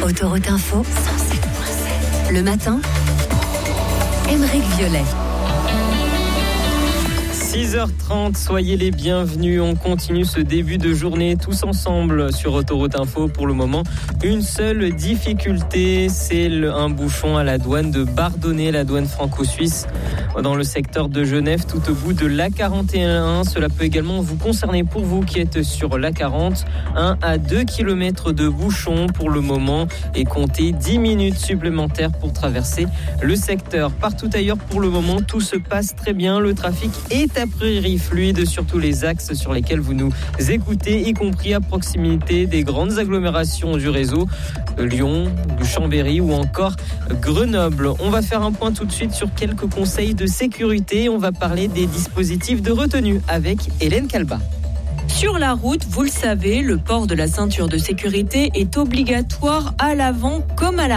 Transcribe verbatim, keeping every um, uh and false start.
Autoroute Info, cent sept virgule sept. Le matin, Aymeric Violet. six heures trente, soyez les bienvenus. On continue ce début de journée tous ensemble sur Autoroute Info. Pour le moment, une seule difficulté, c'est le, un bouchon à la douane de Bardonnay, la douane franco-suisse, dans le secteur de Genève, tout au bout de l'A quarante et un. Cela peut également vous concerner pour vous qui êtes sur l'A quarante. un à deux kilomètres de bouchon pour le moment et comptez dix minutes supplémentaires pour traverser le secteur. Partout ailleurs, pour le moment, tout se passe très bien. Le trafic est a priori fluide sur tous les axes sur lesquels vous nous écoutez, y compris à proximité des grandes agglomérations du réseau, Lyon, du Chambéry ou encore Grenoble. On va faire un point tout de suite sur quelques conseils de sécurité. On va parler des dispositifs de retenue avec Hélène Calba. Sur la route, vous le savez, le port de la ceinture de sécurité est obligatoire à l'avant comme à l'arrière.